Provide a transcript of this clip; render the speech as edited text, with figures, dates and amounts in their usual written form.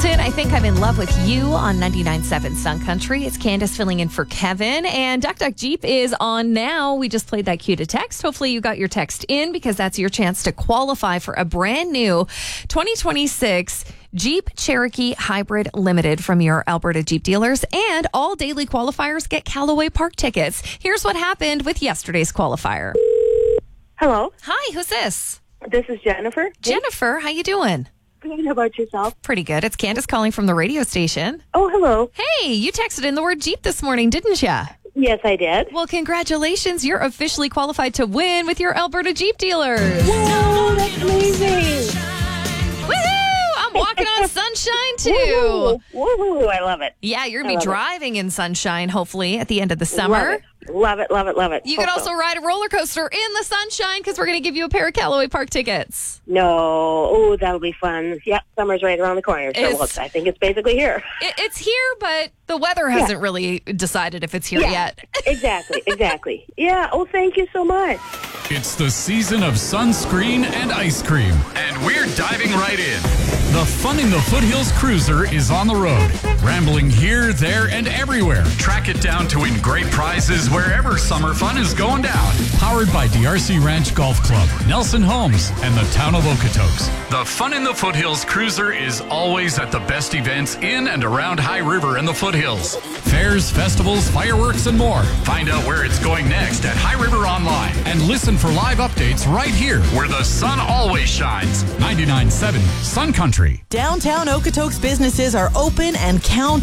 Hamilton, I Think I'm in Love with You on 99.7 Sun Country. It's Candace filling in for Kevin. And Duck Duck Jeep is on now. We just played that cue to text. Hopefully you got your text in because that's your chance to qualify for a brand new 2026 Jeep Cherokee Hybrid Limited from your Alberta Jeep dealers. And all daily qualifiers get Callaway Park tickets. Here's what happened with yesterday's qualifier. Hello. Hi, who's this? This is Jennifer. Jennifer, how you doing? How about yourself? Pretty good. It's Candace calling from the radio station. Oh, hello. Hey, you texted in the word Jeep this morning, didn't you? Yes, I did. Well, congratulations. You're officially qualified to win with your Alberta Jeep dealers. Whoa, that's amazing. Woohoo! I'm walking on sunshine, too. Woohoo, I love it. Yeah, you're going to be driving in sunshine, hopefully, at the end of the summer. Love it, love it, love it. You could also ride a roller coaster in the sunshine because we're going to give you a pair of Callaway Park tickets. No. Oh, that'll be fun. Yep, summer's right around the corner. So I think it's basically here. It's here, but the weather hasn't really decided if it's here yet. Exactly. Yeah, oh, thank you so much. It's the season of sunscreen and ice cream, and we're diving right in. The Fun in the Foothills Cruiser is on the road, rambling here, there, and everywhere. Track it down to win great prizes wherever summer fun is going down. Powered by DRC Ranch Golf Club, Nelson Homes, and the town of Okotoks. The Fun in the Foothills Cruiser is always at the best events in and around High River and the foothills. Fairs, festivals, fireworks, and more. Find out where it's going next at High River Online. And listen for live updates right here, where the sun always shines. 99.7 Sun Country. Downtown Okotoks businesses are open and count